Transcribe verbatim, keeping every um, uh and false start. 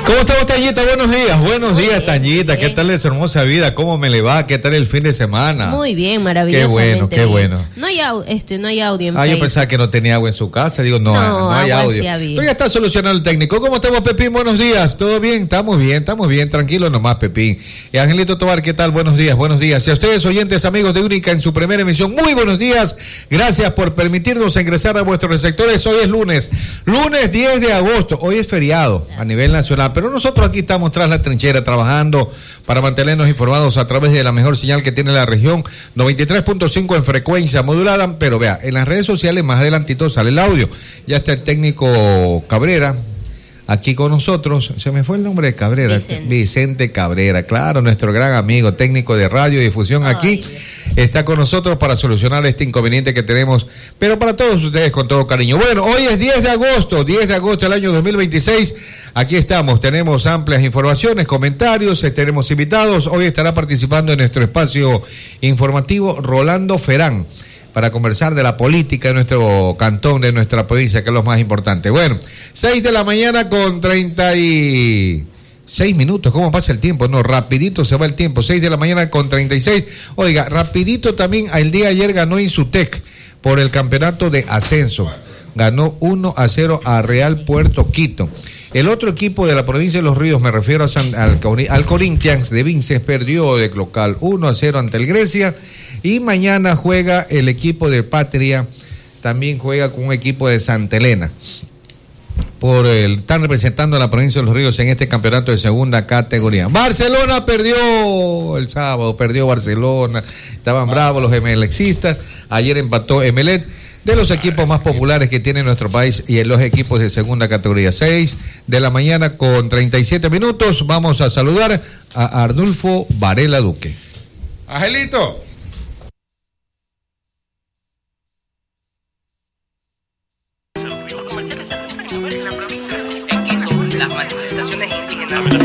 ¿Cómo estamos, Tañita? Buenos días, buenos Muy días, bien, Tañita. Bien. ¿Qué tal esa hermosa vida? ¿Cómo me le va? ¿Qué tal el fin de semana? Muy bien, maravillosamente. Qué bueno, qué bien. bueno. No hay, au este, no hay audio en Ah, Facebook. yo pensaba que no tenía agua en su casa. Digo, no, no, no hay audio. Pero ya está solucionado el técnico. ¿Cómo estamos, Pepín? Buenos días. ¿Todo bien? Estamos bien, estamos bien. Tranquilo nomás, Pepín. Y Angelito Tobar, ¿qué tal? Buenos días, buenos días. Y a ustedes, oyentes, amigos de Única, en su primera emisión, muy buenos días. Gracias por permitirnos ingresar a vuestros receptores. Hoy es lunes, lunes diez de agosto. Hoy es feriado a nivel nacional, pero nosotros aquí estamos tras la trinchera trabajando para mantenernos informados a través de la mejor señal que tiene la región, noventa y tres punto cinco en frecuencia modulada. Pero vea, en las redes sociales más adelantito sale el audio. Ya está el técnico Cabrera aquí con nosotros. Se me fue el nombre de Cabrera. Vicente, Vicente Cabrera, claro, nuestro gran amigo técnico de radio y difusión aquí. Ay, está con nosotros para solucionar este inconveniente que tenemos, pero para todos ustedes con todo cariño. Bueno, hoy es diez de agosto, diez de agosto del año dos mil veintiséis. Aquí estamos, tenemos amplias informaciones, comentarios, tenemos invitados. Hoy estará participando en nuestro espacio informativo Rolando Ferán, para conversar de la política de nuestro cantón, de nuestra provincia, que es lo más importante. Bueno, seis de la mañana con treinta y seis minutos. ¿Cómo pasa el tiempo? No, rapidito se va el tiempo. seis de la mañana con treinta y seis. Oiga, rapidito también, el día de ayer ganó Insutec por el campeonato de ascenso. Ganó uno a cero a Real Puerto Quito. El otro equipo de la provincia de Los Ríos, me refiero a San, al, al Corinthians de Vinces, perdió de local uno a cero ante el Grecia. Y mañana juega el equipo de Patria, también juega con un equipo de Santa Elena. Por el, están representando a la provincia de Los Ríos en este campeonato de segunda categoría. Barcelona perdió el sábado, perdió Barcelona. Estaban bravos los emelexistas. Ayer empató Emelet, de los equipos más populares que tiene nuestro país y en los equipos de segunda categoría. seis de la mañana con treinta y siete minutos. Vamos a saludar a Arnulfo Varela Duque. Angelito. Las manifestaciones indígenas